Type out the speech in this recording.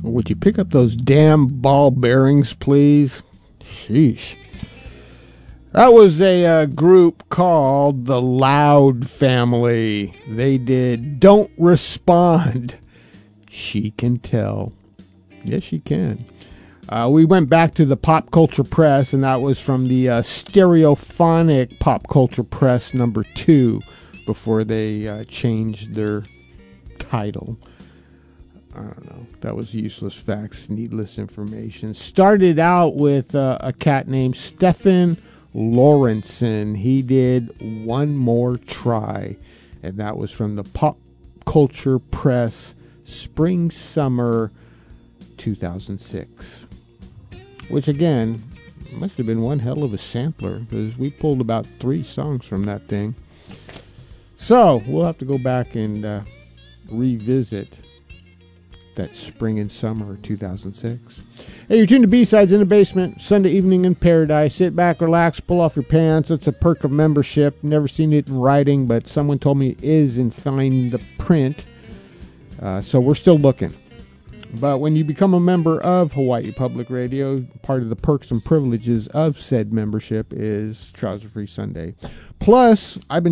Would you pick up those damn ball bearings, please? Sheesh. That was a group called the Loud Family. They did Don't Respond. She can tell. Yes, she can. We went back to the Pop Culture Press, and that was from the Stereophonic Pop Culture Press number 2 before they changed their title. I don't know. That was Useless Facts, Needless Information. Started out with a cat named Stephen Lawrenson. He did One More Try, and that was from the Pop Culture Press Spring Summer 2006, which again must have been one hell of a sampler, because we pulled about 3 songs from that thing. So we'll have to go back and revisit that spring and summer 2006. Hey, you're tuned to B-Sides in the Basement, Sunday evening in paradise. Sit back, relax, pull off your pants. It's a perk of membership. Never seen it in writing, but someone told me it is in fine the print. So we're still looking. But when you become a member of Hawaii Public Radio, part of the perks and privileges of said membership is Trouser Free Sunday. Plus, I've been